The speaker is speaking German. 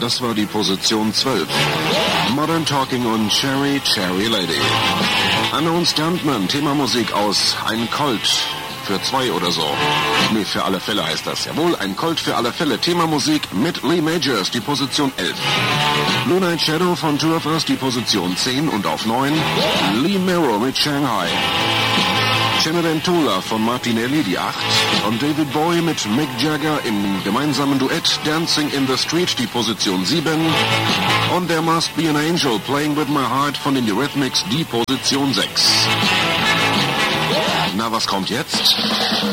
das war die Position 12. Modern Talking und Cherry Cherry Lady. Unknown Stuntman, Themamusik aus Ein Colt für 2 oder so. Nee, für alle Fälle heißt das. Jawohl, Ein Colt für alle Fälle. Themamusik mit Lee Majors, die Position 11. Blue Night Shadow von Two of Us, die Position 10 und auf 9. Lee Merrow mit Shanghai. Cenerentola von Martinelli, die 8. Und David Bowie mit Mick Jagger im gemeinsamen Duett Dancing in the Street, die Position 7. Und There Must Be an Angel, Playing with My Heart von den Eurythmics, die Position 6. Na, was kommt jetzt?